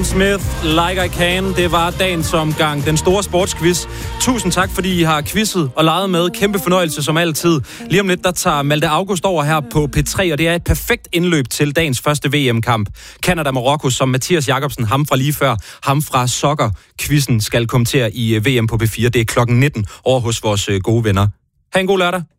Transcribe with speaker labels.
Speaker 1: Smith, Like I Can. Det var dagens omgang, den store sportsquiz. Tusind tak, fordi I har quizzet og leget med. Kæmpe fornøjelse som altid. Lige om lidt, der tager Malte August over her på P3, og det er et perfekt indløb til dagens første VM-kamp. Canada-Marokko, som Mathias Jacobsen, ham fra lige før, ham fra Soccer-quizzen, skal kommentere i VM på P4. Det er klokken 19 over hos vores gode venner. Ha' en god lørdag.